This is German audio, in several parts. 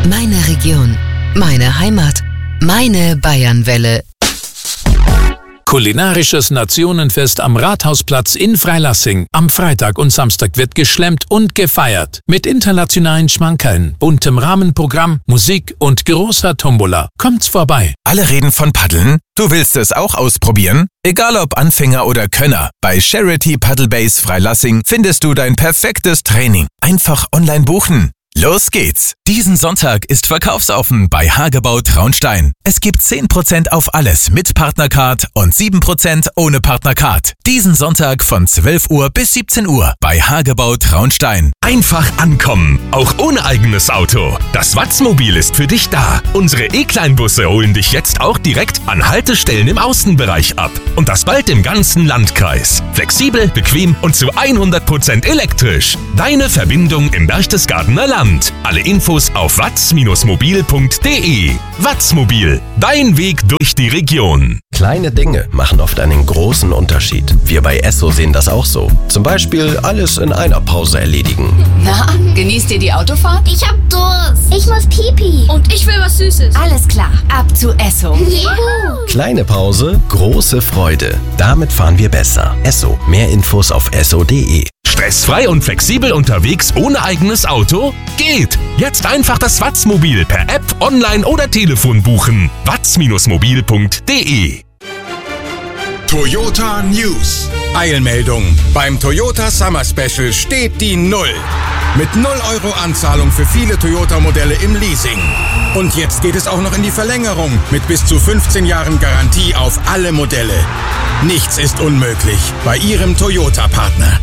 Meine Region, meine Heimat, meine Bayernwelle. Kulinarisches Nationenfest am Rathausplatz in Freilassing. Am Freitag und Samstag wird geschlemmt und gefeiert. Mit internationalen Schmankerln, buntem Rahmenprogramm, Musik und großer Tombola. Kommt's vorbei. Alle reden von Paddeln? Du willst es auch ausprobieren? Egal ob Anfänger oder Könner, bei Charity Paddle Base Freilassing findest du dein perfektes Training. Einfach online buchen. Los geht's! Diesen Sonntag ist verkaufsoffen bei Hagebau Traunstein. Es gibt 10% auf alles mit Partnercard und 7% ohne Partnercard. Diesen Sonntag von 12 Uhr bis 17 Uhr bei Hagebau Traunstein. Einfach ankommen, auch ohne eigenes Auto. Das Watzmobil ist für dich da. Unsere E-Kleinbusse holen dich jetzt auch direkt an Haltestellen im Außenbereich ab. Und das bald im ganzen Landkreis. Flexibel, bequem und zu 100% elektrisch. Deine Verbindung im Berchtesgadener Land. Alle Infos auf watz-mobil.de. Watzmobil, dein Weg durch die Region. Kleine Dinge machen oft einen großen Unterschied. Wir bei Esso sehen das auch so. Zum Beispiel alles in einer Pause erledigen. Na, genießt ihr die Autofahrt? Ich hab Durst. Ich muss Pipi. Und ich will was Süßes. Alles klar, ab zu Esso. Juhu. Kleine Pause, große Freude. Damit fahren wir besser. Esso. Mehr Infos auf esso.de. Stressfrei und flexibel unterwegs ohne eigenes Auto? Geht! Jetzt einfach das Watzmobil per App, online oder Telefon buchen. watz-mobil.de. Toyota News. Eilmeldung. Beim Toyota Summer Special steht die 0. Mit 0 € Anzahlung für viele Toyota-Modelle im Leasing. Und jetzt geht es auch noch in die Verlängerung mit bis zu 15 Jahren Garantie auf alle Modelle. Nichts ist unmöglich bei Ihrem Toyota-Partner.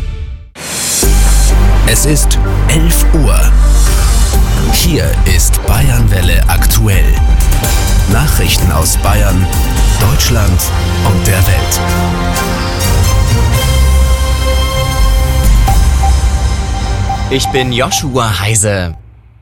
Es ist 11 Uhr. Hier ist Bayernwelle aktuell. Nachrichten aus Bayern, Deutschland und der Welt. Ich bin Joshua Heise.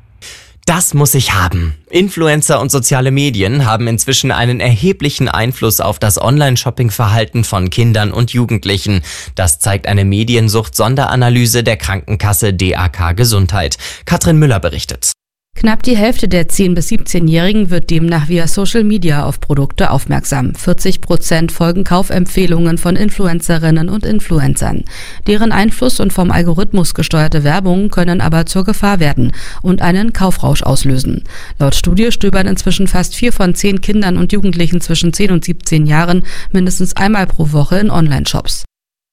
Das muss ich haben. Influencer und soziale Medien haben inzwischen einen erheblichen Einfluss auf das Online-Shopping-Verhalten von Kindern und Jugendlichen. Das zeigt eine Mediensucht-Sonderanalyse der Krankenkasse DAK Gesundheit. Katrin Müller berichtet. Knapp die Hälfte der 10- bis 17-Jährigen wird demnach via Social Media auf Produkte aufmerksam. 40% folgen Kaufempfehlungen von Influencerinnen und Influencern. Deren Einfluss und vom Algorithmus gesteuerte Werbung können aber zur Gefahr werden und einen Kaufrausch auslösen. Laut Studie stöbern inzwischen fast 4 von 10 Kindern und Jugendlichen zwischen 10 und 17 Jahren mindestens einmal pro Woche in Online-Shops.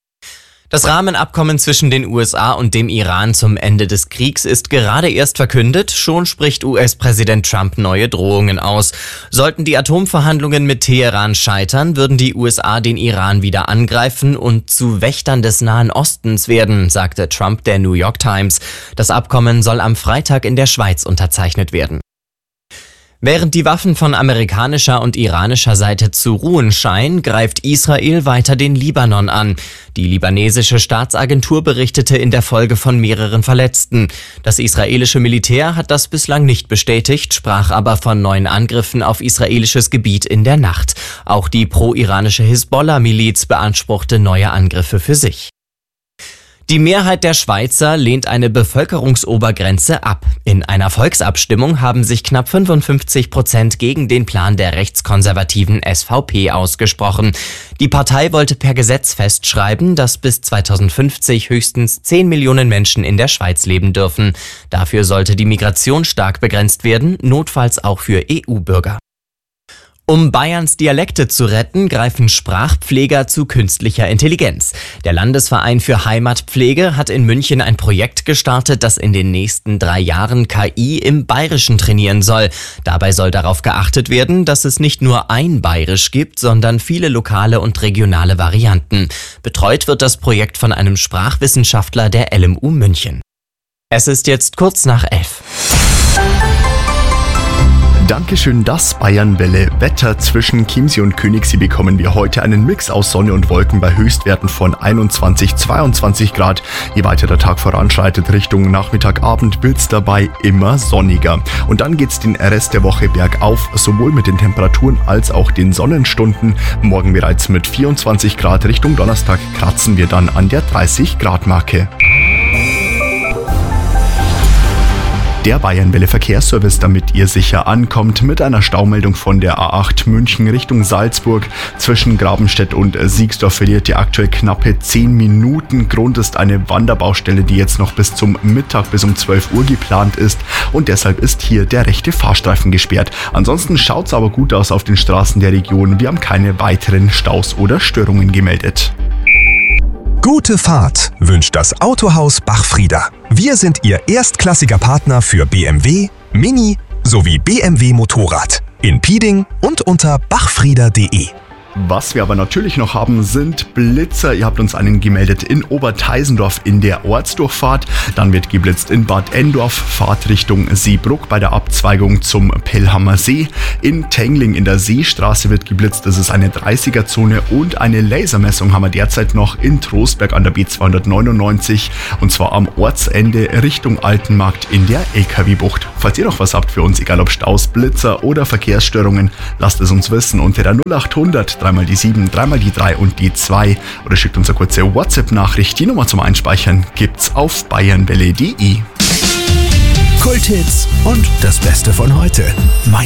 Das Rahmenabkommen zwischen den USA und dem Iran zum Ende des Kriegs ist gerade erst verkündet. Schon spricht US-Präsident Trump neue Drohungen aus. Sollten die Atomverhandlungen mit Teheran scheitern, würden die USA den Iran wieder angreifen und zu Wächtern des Nahen Ostens werden, sagte Trump der New York Times. Das Abkommen soll am Freitag in der Schweiz unterzeichnet werden. Während die Waffen von amerikanischer und iranischer Seite zu ruhen scheinen, greift Israel weiter den Libanon an. Die libanesische Staatsagentur berichtete in der Folge von mehreren Verletzten. Das israelische Militär hat das bislang nicht bestätigt, sprach aber von neuen Angriffen auf israelisches Gebiet in der Nacht. Auch die pro-iranische Hisbollah-Miliz beanspruchte neue Angriffe für sich. Die Mehrheit der Schweizer lehnt eine Bevölkerungsobergrenze ab. In einer Volksabstimmung haben sich knapp 55% gegen den Plan der rechtskonservativen SVP ausgesprochen. Die Partei wollte per Gesetz festschreiben, dass bis 2050 höchstens 10 Millionen Menschen in der Schweiz leben dürfen. Dafür sollte die Migration stark begrenzt werden, notfalls auch für EU-Bürger. Um Bayerns Dialekte zu retten, greifen Sprachpfleger zu künstlicher Intelligenz. Der Landesverein für Heimatpflege hat in München ein Projekt gestartet, das in den nächsten 3 Jahren KI im Bayerischen trainieren soll. Dabei soll darauf geachtet werden, dass es nicht nur ein Bayerisch gibt, sondern viele lokale und regionale Varianten. Betreut wird das Projekt von einem Sprachwissenschaftler der LMU München. Es ist jetzt kurz nach 11. Dankeschön, das Bayernwelle Wetter zwischen Chiemsee und Königssee bekommen wir heute einen Mix aus Sonne und Wolken bei Höchstwerten von 21-22 Grad. Je weiter der Tag voranschreitet Richtung Nachmittag-Abend wird's dabei immer sonniger. Und dann geht's den Rest der Woche bergauf, sowohl mit den Temperaturen als auch den Sonnenstunden. Morgen bereits mit 24 Grad Richtung Donnerstag kratzen wir dann an der 30 Grad Marke. Der Bayernwelle Verkehrsservice, damit ihr sicher ankommt, mit einer Staumeldung von der A8 München Richtung Salzburg. Zwischen Grabenstedt und Siegsdorf verliert ihr aktuell knappe 10 Minuten. Grund ist eine Wanderbaustelle, die jetzt noch bis zum Mittag, bis um 12 Uhr geplant ist. Und deshalb ist hier der rechte Fahrstreifen gesperrt. Ansonsten schaut es aber gut aus auf den Straßen der Region. Wir haben keine weiteren Staus oder Störungen gemeldet. Gute Fahrt wünscht das Autohaus Bachfrieder. Wir sind Ihr erstklassiger Partner für BMW, Mini sowie BMW Motorrad in Pieding und unter bachfrieder.de. Was wir aber natürlich noch haben, sind Blitzer. Ihr habt uns einen gemeldet in Oberteisendorf in der Ortsdurchfahrt. Dann wird geblitzt in Bad Endorf, Fahrt Richtung Seebruck bei der Abzweigung zum Pellhammer See. In Tengling in der Seestraße wird geblitzt. Das ist eine 30er-Zone und eine Lasermessung haben wir derzeit noch in Trostberg an der B299 und zwar am Ortsende Richtung Altenmarkt in der LKW-Bucht. Falls ihr noch was habt für uns, egal ob Staus, Blitzer oder Verkehrsstörungen, lasst es uns wissen unter der 0800 3 mal die 7, 3 mal die 3 und die 2 oder schickt uns eine kurze WhatsApp-Nachricht. Die Nummer zum Einspeichern gibt's auf bayernwelle.de. Kulthits und das Beste von heute.